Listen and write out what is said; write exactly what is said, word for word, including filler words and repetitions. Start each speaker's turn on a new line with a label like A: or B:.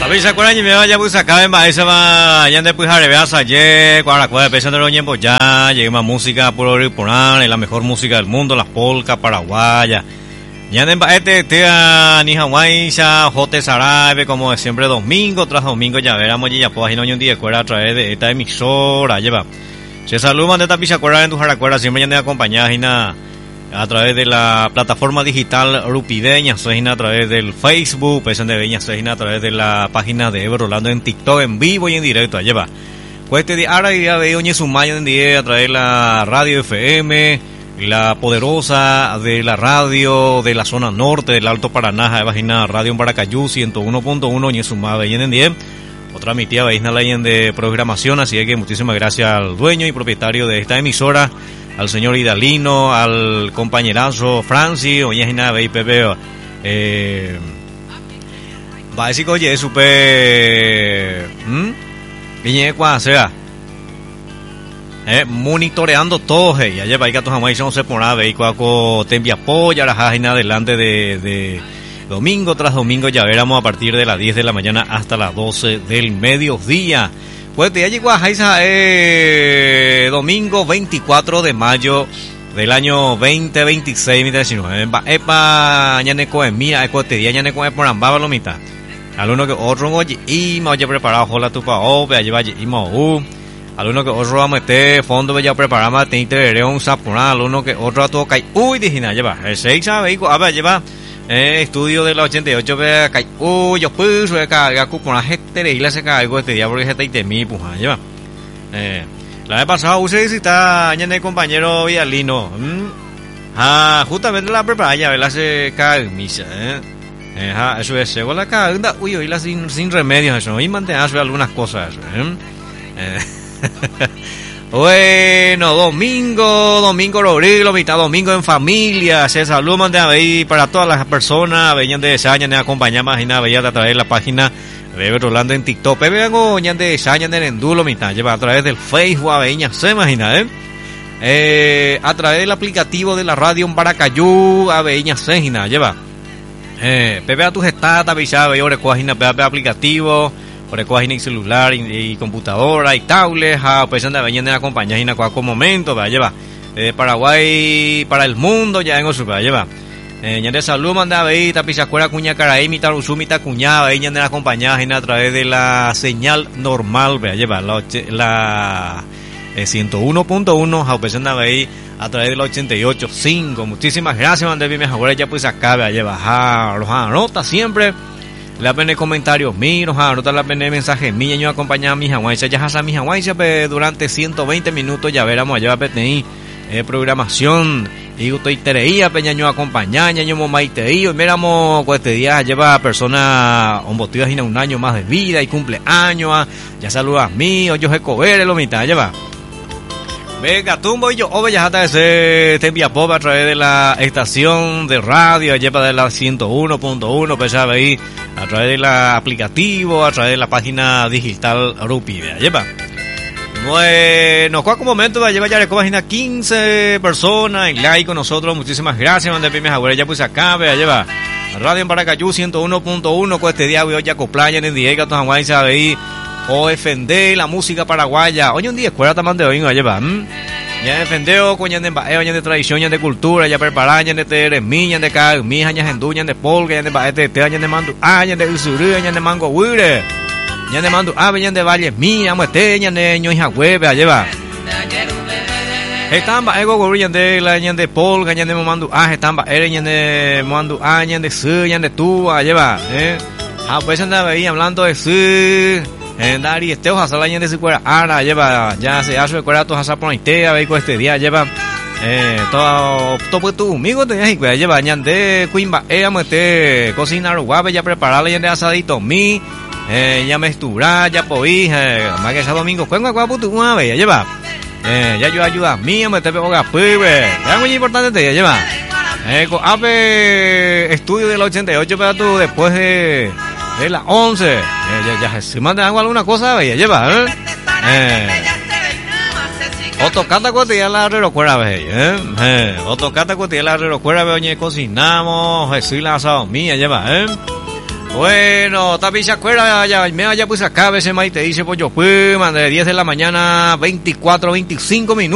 A: Avisa cuál año me vaya pues acá en Baeza va ya después a revear ayer cuál cuál pensando en tiempo ya llegué más música por original la mejor música del mundo las polcas paraguayas ya en Baete te ni Hawái ya Jote Sarabe como de siempre domingo tras domingo ya veramos ya pues no un día cuera a través de esta emisora lleva se saludan de esta pizza cuera en tu jaracuera siempre ya te acompañas y nada a través de la plataforma digital Rupideña, soy a través del Facebook, Pesan de Veña, soy a través de la página de Ever Rolando en TikTok en vivo y en directo, allá va. Pues este día ahora ya veo en su mayo en día a través de la radio F M, la poderosa de la radio de la zona norte del Alto Paraná, de página radio en Baracayú ciento uno punto uno y en su mayo en día. Otra mi tía veis la ley de programación, así que muchísimas gracias al dueño y propietario de esta emisora. Al señor Hidalino, al compañerazo Francis, oye, nada, veis, Pepe, eh, va a decir que oye, supe, ¿hm? Viñe, ¿cuál sea? Eh, monitoreando todo, hey, allá va a ir que tu jamás no se pone, veis, cuaco, te envía apoya, la página adelante de, de domingo tras domingo, ya veremos a partir de las diez de la mañana hasta las doce del mediodía. Pues ya llegó a Jaiza eh, domingo veinticuatro de mayo del año veinte veintiséis, veinte diecinueve. Epa, ñaneco en mía, eco te día ñaneco en por ambaba lo mitad. Alguno que otro oye y me haya preparado hola tu pa o ve lleva y mo u. Alguno que otro vamos este fondo ya preparamos te interé un sapuna, alguno que otro a todo cae. Uy, dijina lleva. El seis sabe y a ver lleva Eh, estudio de la ochenta y ocho ve acá uy yo pues ve acá acá con la gente de iglesia acá algo este día porque gente y temí pues lleva eh la vez pasada usted está añade el compañero Villalino ¿Mm? Ah justamente la prepara ya ve la se cae misa eh eh ah eso es igual acá anda uy hoy la sin sin remedios eso y mantenerse algunas cosas eh, eh. Bueno, domingo, domingo Rodrigo, mitad domingo en familia, se saludan de ahí para todas las personas, venían de Saña, de acompañar más y nada, veía a través de la página de Ever Rolando en TikTok, pero vengo de Saña de Endulo, mitad, lleva a través del Facebook, a veña, se imagina, eh, eh, a través del aplicativo de la radio en Baracayú, a veña, se imagina, lleva, eh, pepe a tus estatas, avisaba, yo recuajina, pepe aplicativo, por el cual celular y, y computadora y tablet a pesar de venir de la compañía en cualquier momento va lleva de Paraguay para el mundo ya en su va lleva eh, ya de salud manda veí tapizacuera cuña caraí mitad usumita cuñada ella de la compañía a través de la señal normal va lleva la, la eh, ciento uno punto uno a pesar de veí a través de la ochenta y ocho punto cinco muchísimas gracias manda bien ahora ya pues acá va lleva ja los anota siempre la pene comentarios míos, anota la pene mensaje mío, yo acompañaba a mi Hawái, ya hasta mi Hawái durante ciento veinte minutos ya veremos allá a P T I eh, programación y estoy tereía peña yo acompañar, yo mamá y te y miramos pues este día lleva personas un botías y un año más de vida y cumpleaños, ya saluda a mí, yo se cobre lo mitad lleva. Venga, tumbo y yo, o ya hasta ese te envía pop a través de la estación de radio, lleva de la ciento uno punto uno, pues sabe ahí, a través del aplicativo, a través de la página digital Rupide, lleva. Bueno, cuál momento va a llevar ya de página quince personas en like con nosotros, muchísimas gracias, mande pimes a ya pues acá, vea, lleva. Radio en Baracayú ciento uno punto uno, con este día voy a acoplaya en el día que todos Hawái sabe ahí. O defender la música paraguaya. Hoy un día escuela también de hoy, lleva. Ya defendeo, coña de embaeo, ya de tradición, ya de cultura, ya preparar, ya de teremí, ya de caimí, ya de hendú, ya de polga, ya de baete, ya de mandu, ah, ya de usurú, ya de mango huire, ya de mandu, ah, ya de valle mía, muete, ya de ño hija hueve, lleva. Están baego gorilla de la ya de polga, ya de mandu, ah, están baere, ya de mandu, ah, ya de su, ya de tu, lleva, eh. Ah, pues andaba ahí hablando de su. En Dari este hoja salaña de su cuera ahora lleva ya se hace cuera tu hasa por idea ve con este día lleva eh todo todo tu amigo te y lleva ñande cuimba ella mete cocinar guape ya prepararle ya de asadito mi eh ya mestura ya poí eh más que ese domingo cuenca guapo tu guave lleva eh ya yo ayuda a mí me te pego gapibe es muy importante te lleva eh con ave estudio del ochenta y ocho para tú después de de las once, eh, ya, ya, si manda algo alguna cosa, ya lleva, ¿eh? eh. Otocata cuatía la rerocuera, ¿eh? eh. Otocata cuatía la rerocuera, oye, cocinamos, Jesús la asado mía, lleva, ¿eh? Bueno, tapi se acuerda, ya me vaya pues acá, a veces más y te dice, pues yo pues, man, de diez de la mañana, veinticuatro, veinticinco minutos.